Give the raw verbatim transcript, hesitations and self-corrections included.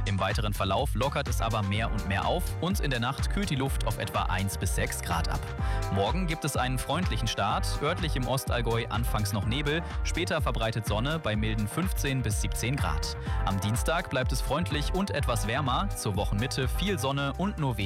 Im weiteren Verlauf lockert es aber mehr und mehr auf und in der Nacht kühlt die Luft auf etwa eins bis sechs Grad ab. Morgen gibt es einen freundlichen Start, örtlich im Ostallgäu anfangs noch Nebel, später verbreitet Sonne bei milden fünfzehn bis siebzehn Grad. Am Dienstag bleibt es freundlich und etwas wärmer, zur Wochenmitte viel Sonne und nur wenig